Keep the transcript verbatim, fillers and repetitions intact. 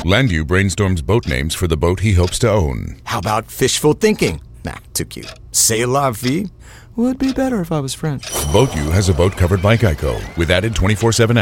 Landu brainstorms boat names for the boat he hopes to own. How about fishful thinking? Nah, too cute. C'est la vie would be better if I was French. BoatU has a boat covered by Geico with added twenty-four seven